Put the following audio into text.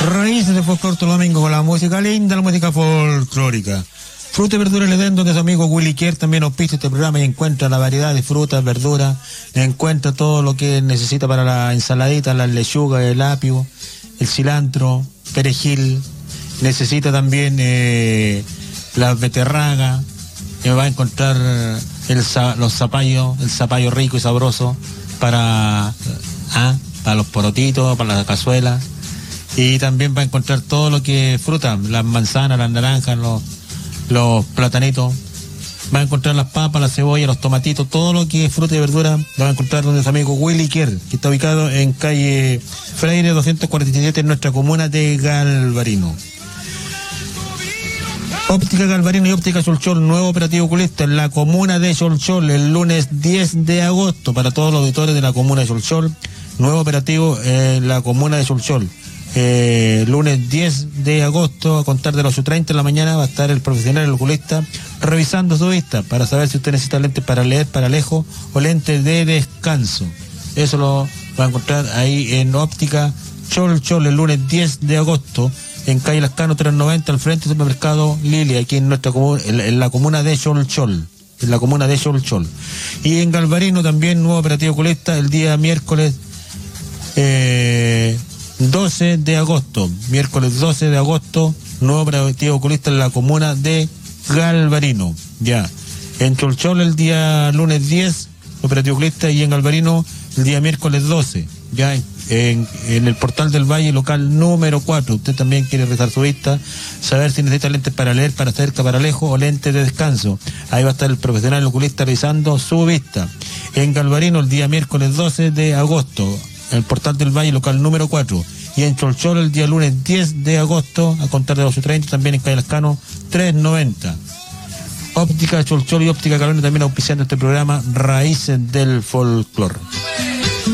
Raíces de folclore todo domingo con la música linda, la música folclórica. Fruta y verdura le den donde su amigo Willy Kier también auspicia este programa y encuentra la variedad de frutas, verduras, encuentra todo lo que necesita para la ensaladita, la lechuga, el apio, el cilantro, perejil, necesita también la beterraga, va a encontrar los zapallos, el zapallo rico y sabroso para los porotitos, para las cazuelas, y también va a encontrar todo lo que es fruta, las manzanas, las naranjas, los platanitos, va a encontrar las papas, la cebolla, los tomatitos, todo lo que es fruta y verdura lo va a encontrar donde su amigo Willy Kier, que está ubicado en calle Freire 247 en nuestra comuna de Galvarino. Óptica Galvarino y Óptica Solchol, nuevo operativo oculista en la comuna de Solchol el lunes 10 de agosto para todos los auditores de la comuna de Solchol, nuevo operativo en la comuna de Solchol. Lunes 10 de agosto a contar de las 8:30 de la mañana va a estar el profesional, el oculista, revisando su vista para saber si usted necesita lentes para leer, para lejos o lentes de descanso. Eso lo va a encontrar ahí en Óptica Solchol el lunes 10 de agosto en calle Lascano 390 al frente del supermercado Lili, aquí en nuestra comuna, en la comuna de Solchol. En la comuna de Solchol. Y en Galvarino también nuevo operativo oculista el día miércoles 12 de agosto, miércoles 12 de agosto, nuevo operativo oculista en la comuna de Galvarino, ya. En Cholchol el día lunes 10, operativo oculista, y en Galvarino el día miércoles 12, ya en el Portal del Valle, local número 4. Usted también quiere revisar su vista, saber si necesita lentes para leer, para cerca, para lejos o lentes de descanso. Ahí va a estar el profesional oculista revisando su vista. En Galvarino el día miércoles 12 de agosto, en el Portal del Valle, local número 4. Y en Cholchol el día lunes 10 de agosto, a contar de las 8:30, también en calle Lascano 390. Óptica Cholchol y Óptica Galvarino también auspiciando este programa Raíces del Folclor.